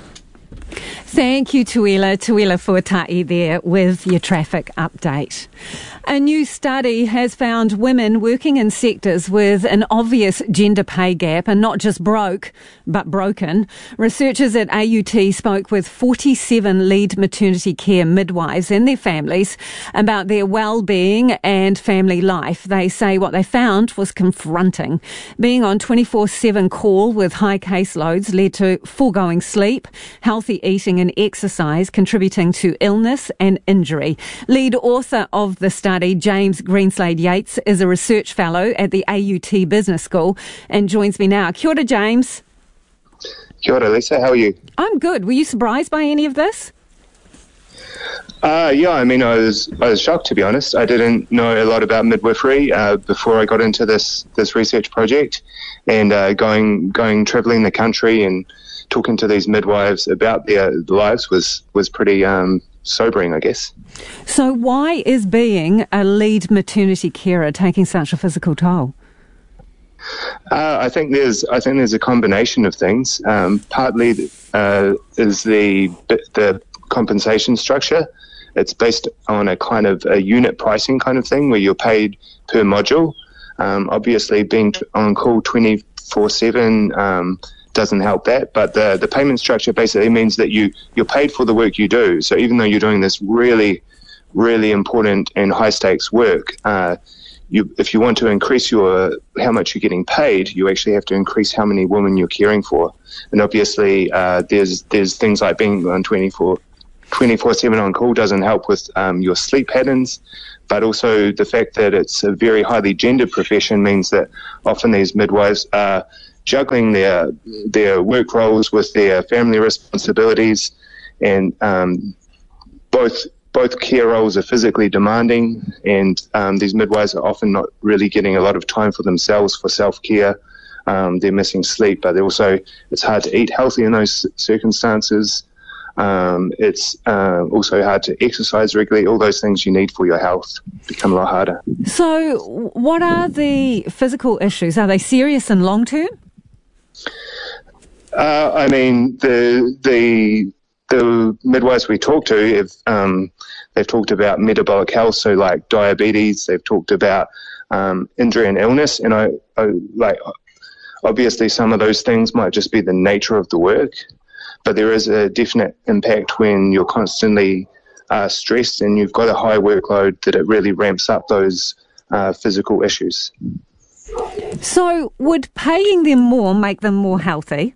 Thank you, Tuila Fuatai there with your traffic update. A new study has found women working in sectors with an obvious gender pay gap are not just broke, but broken. Researchers at AUT spoke with 47 lead maternity care midwives and their families about their well-being and family life. They say what they found was confronting. Being on 24/7 call with high caseloads led to foregoing sleep, healthy eating and and exercise contributing to illness and injury. Lead author of the study, James Greenslade Yates, is a research fellow at the AUT Business School and joins me now. Kia ora, James. Kia ora, Lisa. How are you? I'm good. Were you surprised by any of this? Yeah, I mean, I was shocked, to be honest. I didn't know a lot about midwifery before I got into this research project, and going travelling the country and talking to these midwives about their lives was pretty sobering, I guess. So why is being a lead maternity carer taking such a physical toll? I think there's a combination of things. Partly is the compensation structure. It's based on a kind of a unit pricing kind of thing where you're paid per module. Obviously, being on call 24/7 doesn't help that, but the payment structure basically means that you're paid for the work you do. So even though you're doing this really, really important and high stakes work, if you want to increase how much you're getting paid, you actually have to increase how many women you're caring for. And obviously, there's things like being on 24/7 on call doesn't help with your sleep patterns, but also the fact that it's a very highly gendered profession means that often these midwives are juggling their work roles with their family responsibilities, and both care roles are physically demanding, and these midwives are often not really getting a lot of time for themselves for self-care. They're missing sleep, but it's hard to eat healthy in those circumstances. It's also hard to exercise regularly. All those things you need for your health become a lot harder. So what are the physical issues? Are they serious and long-term? I mean, the midwives we talk to, they've talked about metabolic health, so like diabetes. They've talked about injury and illness, and I obviously some of those things might just be the nature of the work, but there is a definite impact when you're constantly stressed and you've got a high workload that it really ramps up those physical issues. So would paying them more make them more healthy?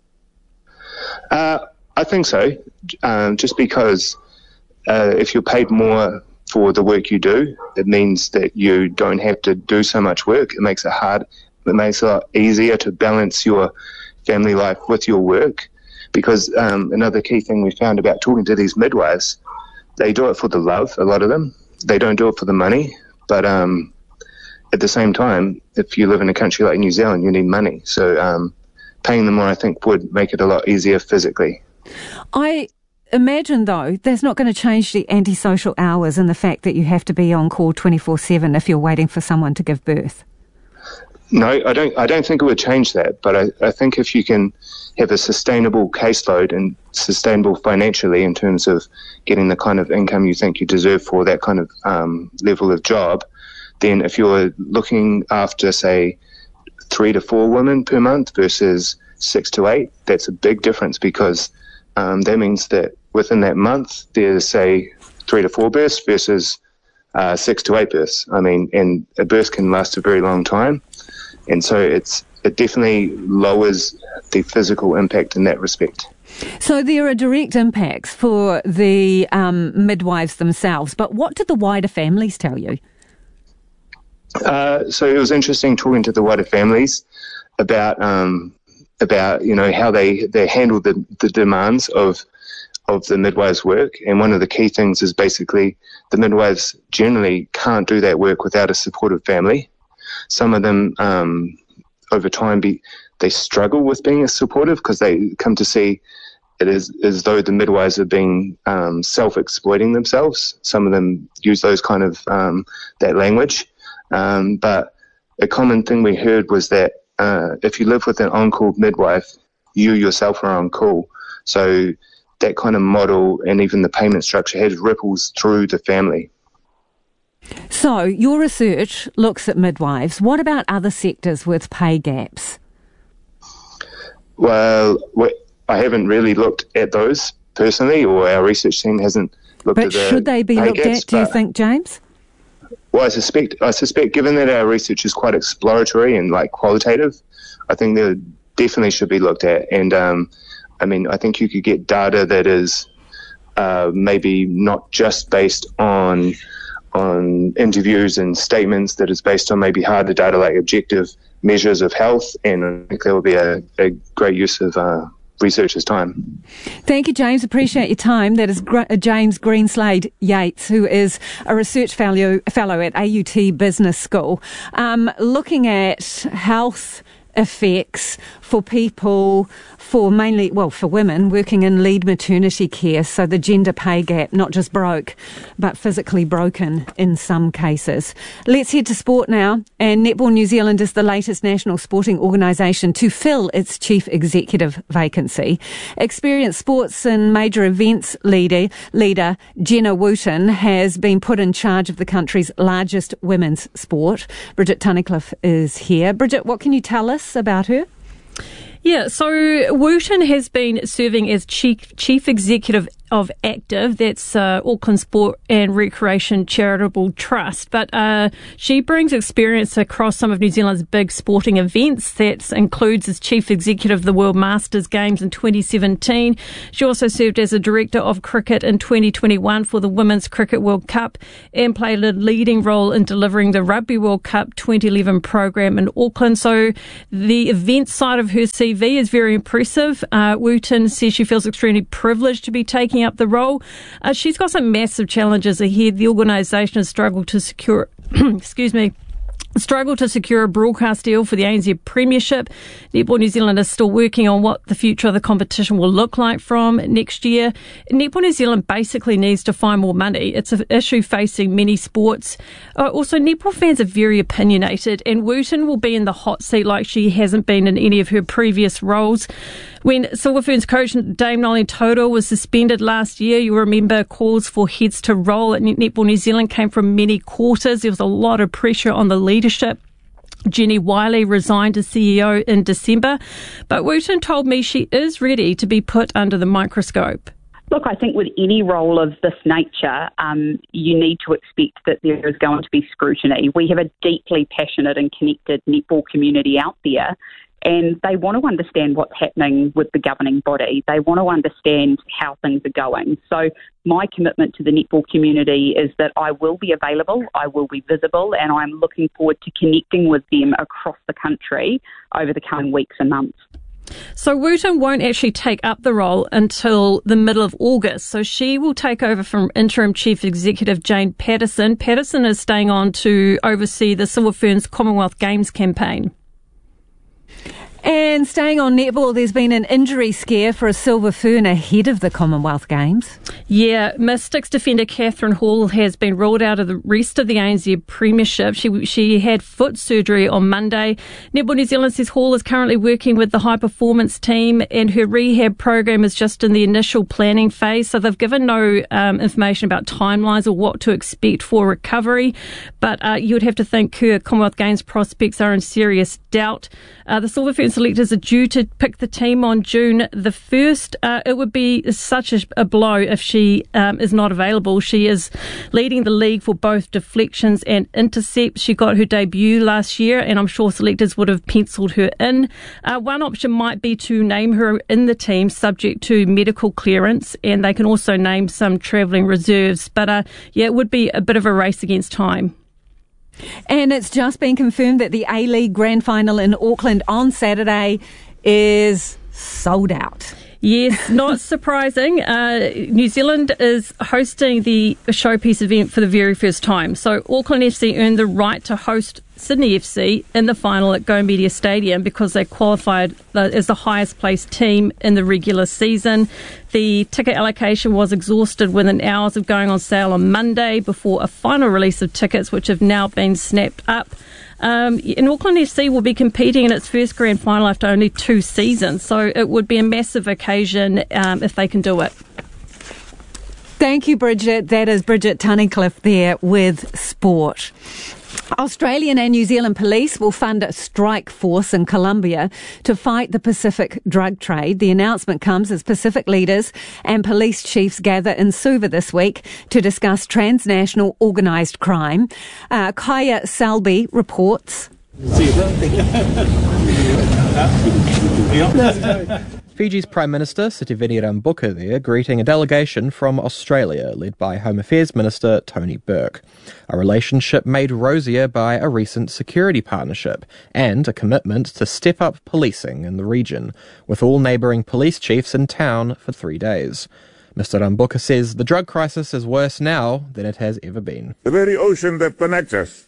I think so, just because if you're paid more for the work you do, it means that you don't have to do so much work. It makes it a lot easier to balance your family life with your work, because another key thing we found about talking to these midwives, they do it for the love, a lot of them. They don't do it for the money, but at the same time, if you live in a country like New Zealand, you need money. So paying them more, I think, would make it a lot easier physically. I imagine, though, that's not going to change the antisocial hours and the fact that you have to be on call 24/7 if you're waiting for someone to give birth. No, I don't think it would change that. But I think if you can have a sustainable caseload and sustainable financially in terms of getting the kind of income you think you deserve for that kind of level of job, then if you're looking after, say, 3 to 4 women per month versus 6 to 8, that's a big difference, because that means that within that month there's, say, 3 to 4 births versus 6 to 8 births. I mean, and a birth can last a very long time, and so it definitely lowers the physical impact in that respect. So there are direct impacts for the midwives themselves, but what did the wider families tell you? So it was interesting talking to the wider families about how they handle the demands of the midwives' work, and one of the key things is basically the midwives generally can't do that work without a supportive family. Some of them over time they struggle with being supportive because they come to see it as though the midwives are being self-exploiting themselves. Some of them use those kind of that language. But a common thing we heard was that if you live with an on-call midwife, you yourself are on call. So that kind of model and even the payment structure has ripples through the family. So your research looks at midwives. What about other sectors with pay gaps? Well, I haven't really looked at those personally, or our research team hasn't looked at the But should they be pay looked gaps, at, do you think, James? Well, I suspect, given that our research is quite exploratory and qualitative, I think they definitely should be looked at. And I mean, I think you could get data that is maybe not just based on interviews and statements, that is based on maybe harder data like objective measures of health, and I think that would be a great use of researchers' time. Thank you, James. Appreciate your time. That is James Greenslade Yates, who is a research fellow at AUT Business School, looking at health effects for people, for women working in lead maternity care. So the gender pay gap, not just broke, but physically broken in some cases. Let's head to sport now. And Netball New Zealand is the latest national sporting organisation to fill its chief executive vacancy. Experienced sports and major events leader Jenna Wooten has been put in charge of the country's largest women's sport. Bridget Tunnicliffe is here. Bridget, what can you tell us about her? Yeah, so Wooten has been serving as chief executive of Active, that's Auckland Sport and Recreation Charitable Trust. But she brings experience across some of New Zealand's big sporting events. That includes as chief executive of the World Masters Games in 2017. She also served as a director of cricket in 2021 for the Women's Cricket World Cup and played a leading role in delivering the Rugby World Cup 2011 program in Auckland. So the event side of her CV is very impressive. Wooten says she feels extremely privileged to be taking up the role. She's got some massive challenges ahead. The organisation has struggled to secure a broadcast deal for the ANZ Premiership. Netball New Zealand is still working on what the future of the competition will look like from next year. Netball New Zealand basically needs to find more money. It's an issue facing many sports. Also, netball fans are very opinionated, and Wooten will be in the hot seat like she hasn't been in any of her previous roles. When Silver Ferns coach Dame Nolene Toto was suspended last year, you remember calls for heads to roll at Netball New Zealand came from many quarters. There was a lot of pressure on the leadership. Jenny Wiley resigned as CEO in December, but Wooten told me she is ready to be put under the microscope. Look, I think with any role of this nature, you need to expect that there is going to be scrutiny. We have a deeply passionate and connected netball community out there, and they want to understand what's happening with the governing body. They want to understand how things are going. So my commitment to the netball community is that I will be available, I will be visible, and I'm looking forward to connecting with them across the country over the coming weeks and months. So Wooten won't actually take up the role until the middle of August. So she will take over from interim chief executive Jane Patterson. Patterson is staying on to oversee the Silver Ferns Commonwealth Games campaign. And staying on netball, there's been an injury scare for a Silver Fern ahead of the Commonwealth Games. Yeah, Mystics defender Catherine Hall has been ruled out of the rest of the ANZ Premiership. She had foot surgery on Monday. Netball New Zealand says Hall is currently working with the high performance team, and her rehab program is just in the initial planning phase. So they've given no information about timelines or what to expect for recovery. But you would have to think her Commonwealth Games prospects are in serious doubt. The Silver Fern selectors are due to pick the team on June the 1st. It would be such a blow if she is not available. She is leading the league for both deflections and intercepts. She got her debut last year, and I'm sure selectors would have penciled her in. One option might be to name her in the team subject to medical clearance, and they can also name some travelling reserves. But it would be a bit of a race against time. And it's just been confirmed that the A-League Grand Final in Auckland on Saturday is sold out. Yes, not surprising. New Zealand is hosting the showpiece event for the very first time. So Auckland FC earned the right to host Sydney FC in the final at Go Media Stadium because they qualified as the highest placed team in the regular season. The ticket allocation was exhausted within hours of going on sale on Monday before a final release of tickets, which have now been snapped up. And Auckland FC will be competing in its first grand final after only 2 seasons, so it would be a massive occasion if they can do it. Thank you, Bridget. That is Bridget Tunnicliffe there with sport. Australian and New Zealand police will fund a strike force in Colombia to fight the Pacific drug trade. The announcement comes as Pacific leaders and police chiefs gather in Suva this week to discuss transnational organised crime. Kaya Selby reports. Fiji's Prime Minister, Sitiveni Rabuka there, greeting a delegation from Australia led by Home Affairs Minister Tony Burke. A relationship made rosier by a recent security partnership and a commitment to step up policing in the region, with all neighbouring police chiefs in town for 3 days. Mr. Rabuka says the drug crisis is worse now than it has ever been. The very ocean that connects us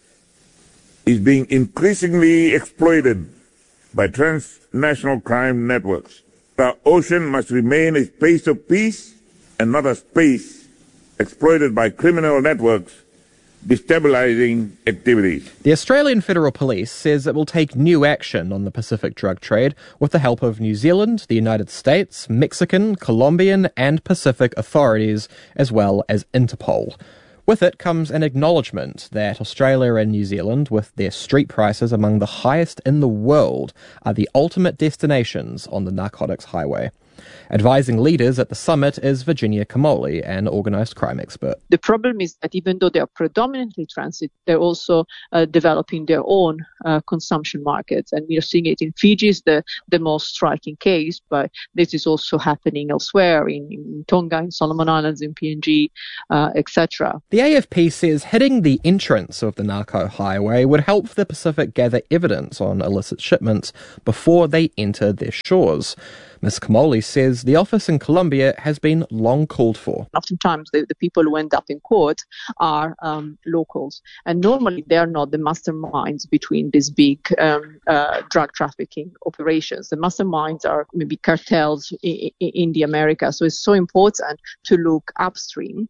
is being increasingly exploited by transnational crime networks. The ocean must remain a space of peace and not a space exploited by criminal networks destabilising activities. The Australian Federal Police says it will take new action on the Pacific drug trade with the help of New Zealand, the United States, Mexican, Colombian and Pacific authorities, as well as Interpol. With it comes an acknowledgement that Australia and New Zealand, with their street prices among the highest in the world, are the ultimate destinations on the narcotics highway. Advising leaders at the summit is Virginia Kamoli, an organised crime expert. The problem is that even though they are predominantly transit, they're also developing their own consumption markets. And we are seeing it in Fiji is the most striking case, but this is also happening elsewhere in Tonga, in Solomon Islands, in PNG, etc. The AFP says hitting the entrance of the narco highway would help the Pacific gather evidence on illicit shipments before they enter their shores. Ms. Kamoli says the office in Colombia has been long called for. Oftentimes the people who end up in court are locals, and normally they are not the masterminds between these big drug trafficking operations. The masterminds are maybe cartels in the Americas, so it's so important to look upstream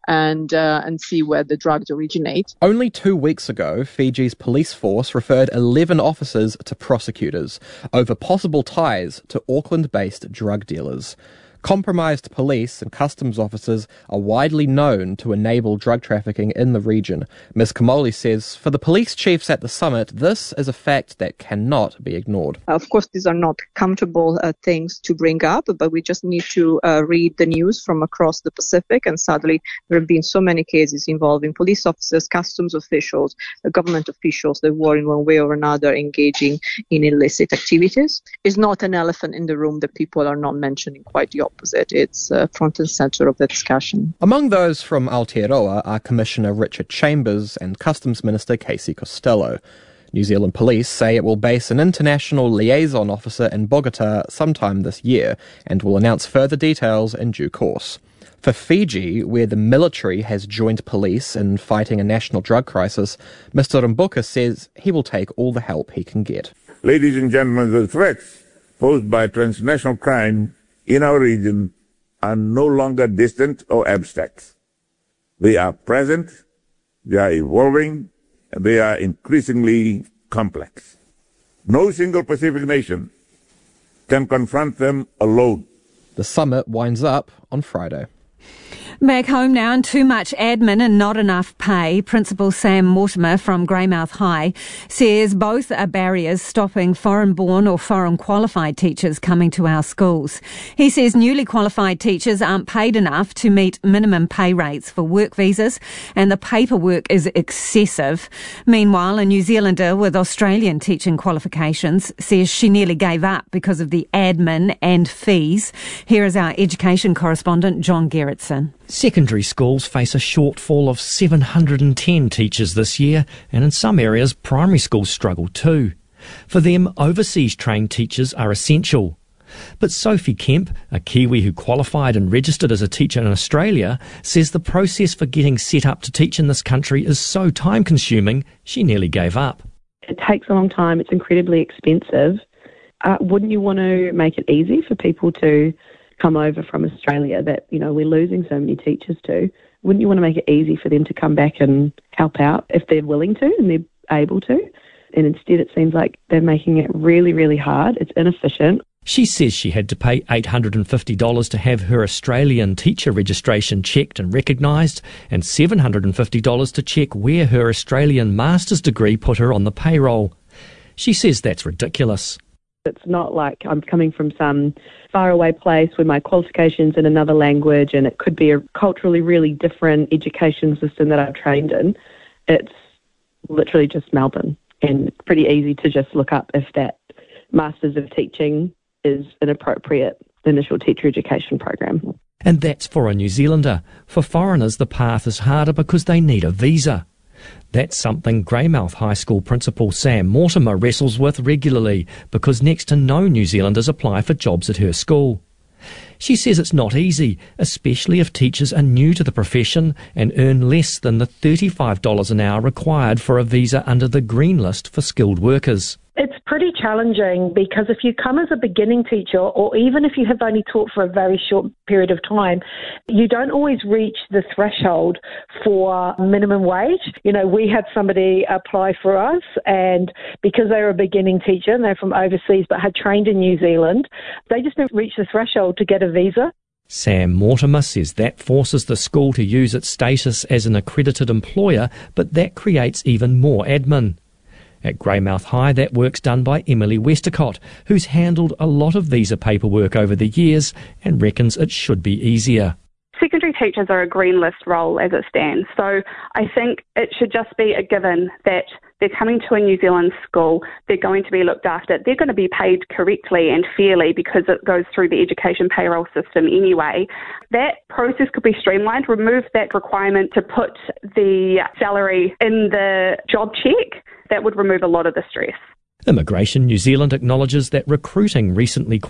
and see where the drugs originate. Only 2 weeks ago, Fiji's police force referred 11 officers to prosecutors over possible ties to Auckland-based drug dealers. Compromised police and customs officers are widely known to enable drug trafficking in the region. Ms. Kamoli says, for the police chiefs at the summit, this is a fact that cannot be ignored. Of course, these are not comfortable things to bring up, but we just need to read the news from across the Pacific. And sadly, there have been so many cases involving police officers, customs officials, government officials that were in one way or another engaging in illicit activities. It's not an elephant in the room that people are not mentioning, quite the opposite. It's front and center of the discussion. Among those from Aotearoa are Commissioner Richard Chambers and Customs Minister Casey Costello. New Zealand Police say it will base an international liaison officer in Bogota sometime this year and will announce further details in due course. For Fiji, where the military has joined police in fighting a national drug crisis, Mr. Rabuka says he will take all the help he can get. Ladies and gentlemen, the threats posed by transnational crime in our region are no longer distant or abstract. They are present, they are evolving, and they are increasingly complex. No single Pacific nation can confront them alone. The summit winds up on Friday. Back home now, and too much admin and not enough pay. Principal Sam Mortimer from Greymouth High says both are barriers stopping foreign-born or foreign-qualified teachers coming to our schools. He says newly qualified teachers aren't paid enough to meet minimum pay rates for work visas, and the paperwork is excessive. Meanwhile, a New Zealander with Australian teaching qualifications says she nearly gave up because of the admin and fees. Here is our education correspondent, John Gerritsen. Secondary schools face a shortfall of 710 teachers this year, and in some areas primary schools struggle too. For them, overseas trained teachers are essential. But Sophie Kemp, a Kiwi who qualified and registered as a teacher in Australia, says the process for getting set up to teach in this country is so time-consuming, she nearly gave up. It takes a long time, it's incredibly expensive. Wouldn't you want to make it easy for people to come over from Australia that, you know, we're losing so many teachers to? Wouldn't you want to make it easy for them to come back and help out if they're willing to and they're able to? And instead it seems like they're making it really, really hard. It's inefficient. She says she had to pay $850 to have her Australian teacher registration checked and recognised, and $750 to check where her Australian master's degree put her on the payroll. She says that's ridiculous. It's not like I'm coming from some faraway place where my qualification's in another language and it could be a culturally really different education system that I've trained in. It's literally just Melbourne, and it's pretty easy to just look up if that Masters of Teaching is an appropriate the initial teacher education program. And that's for a New Zealander. For foreigners, the path is harder because they need a visa. That's something Greymouth High School principal Sam Mortimer wrestles with regularly because next to no New Zealanders apply for jobs at her school. She says it's not easy, especially if teachers are new to the profession and earn less than the $35 an hour required for a visa under the Green List for skilled workers. It's pretty challenging because if you come as a beginning teacher, or even if you have only taught for a very short period of time, you don't always reach the threshold for minimum wage. You know, we had somebody apply for us, and because they were a beginning teacher and they're from overseas but had trained in New Zealand, they just didn't reach the threshold to get a visa. Sam Mortimer says that forces the school to use its status as an accredited employer, but that creates even more admin. At Greymouth High, that work's done by Emily Westacott, who's handled a lot of visa paperwork over the years and reckons it should be easier. Secondary teachers are a green list role as it stands, so I think it should just be a given that they're coming to a New Zealand school, they're going to be looked after, they're going to be paid correctly and fairly because it goes through the education payroll system anyway. That process could be streamlined, remove that requirement to put the salary in the job check. That would remove a lot of the stress. Immigration New Zealand acknowledges that recruiting recently